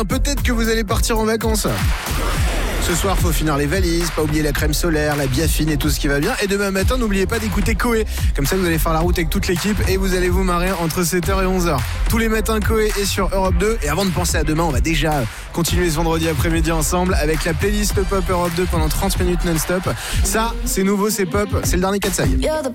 Peut-être que vous allez partir en vacances. Ce soir, faut finir les valises, pas oublier la crème solaire, la biafine et tout ce qui va bien. Et demain matin, n'oubliez pas d'écouter Coé. Comme ça, vous allez faire la route avec toute l'équipe et vous allez vous marrer entre 7h et 11h. Tous les matins, Coé est sur Europe 2. Et avant de penser à demain, on va déjà continuer ce vendredi après-midi ensemble avec la playlist Pop Europe 2 pendant 30 minutes non-stop. Ça, c'est nouveau, c'est pop, c'est le dernier Katsai.